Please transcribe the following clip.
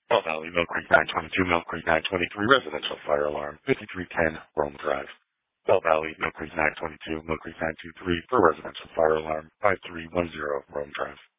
Bell Valley, Mill Creek 922, Mill Creek 923, residential fire alarm, 5310 Rome Drive. Bell Valley, Mill Creek 922, Mill Creek 923 for residential fire alarm, 5310 Rome Drive.